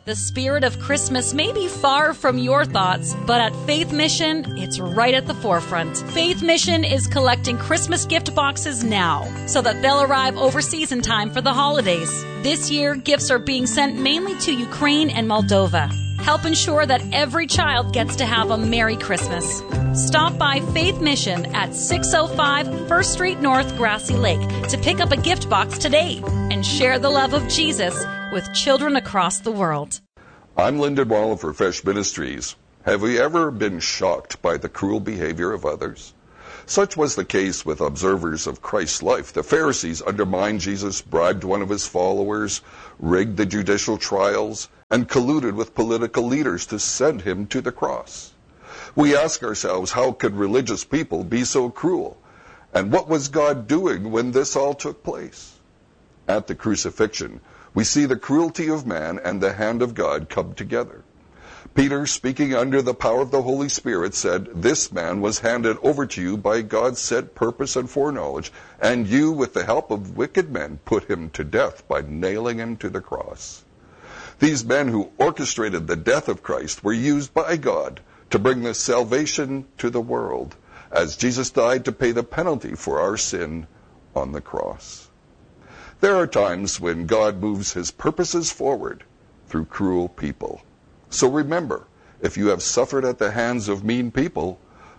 The spirit of Christmas may be far from your thoughts, but at Faith Mission, it's right at the forefront. Faith Mission is collecting Christmas gift boxes now, so that they'll arrive overseas in time for the holidays. This year, gifts are being sent mainly to Ukraine and Moldova. Help ensure that every child gets to have a Merry Christmas. Stop by Faith Mission at 605 1st Street North, Grassy Lake to pick up a gift box today and share the love of Jesus with children across the world. I'm Lyndon Wall for Fresh Ministries. Have we ever been shocked by the cruel behavior of others? Such was the case with observers of Christ's life. The Pharisees undermined Jesus, bribed one of his followers, rigged the judicial trials, and colluded with political leaders to send him to the cross. We ask ourselves, how could religious people be so cruel? And what was God doing when this all took place? At the crucifixion, we see the cruelty of man and the hand of God come together. Peter, speaking under the power of the Holy Spirit, said, "This man was handed over to you by God's set purpose and foreknowledge, and you, with the help of wicked men, put him to death by nailing him to the cross." These men who orchestrated the death of Christ were used by God to bring the salvation to the world, as Jesus died to pay the penalty for our sin on the cross. There are times when God moves his purposes forward through cruel people. So remember, if you have suffered at the hands of mean people...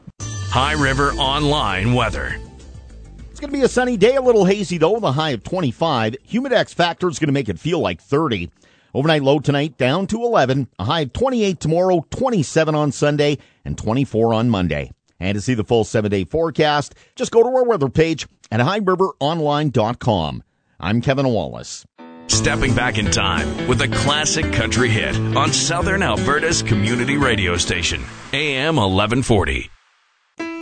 High River Online weather. It's going to be a sunny day, a little hazy though, with a high of 25. Humidex factor is going to make it feel like 30. Overnight low tonight down to 11, a high of 28 tomorrow, 27 on Sunday, and 24 on Monday. And to see the full 7-day forecast, just go to our weather page at highriveronline.com. I'm Kevin Wallace. Stepping back in time with a classic country hit on Southern Alberta's community radio station, AM 1140.